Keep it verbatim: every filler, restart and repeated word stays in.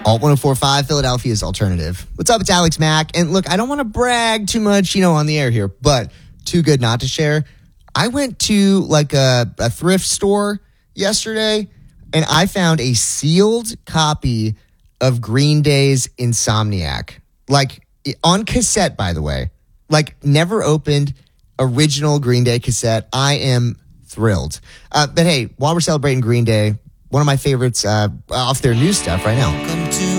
Alt one oh four point five, Philadelphia's alternative. What's up? It's Alex Mack. And look, I don't want to brag too much, you know, on the air here, but too good not to share. I went to like a, a thrift store yesterday and I found a sealed copy of Green Day's Insomniac. Like on cassette, by the way. Like never opened, original Green Day cassette. I am thrilled. Uh, but hey, while we're celebrating Green Day, one of my favorites uh, off their new stuff right now.